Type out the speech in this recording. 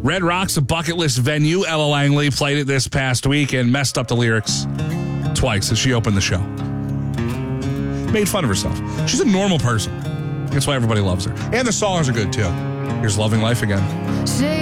Red Rock's a bucket list venue. Ella Langley played it this past week and messed up the lyrics twice as she opened the show. Made fun of herself. She's a normal person. That's why everybody loves her. And the songs are good, too. Here's Loving Life Again. Say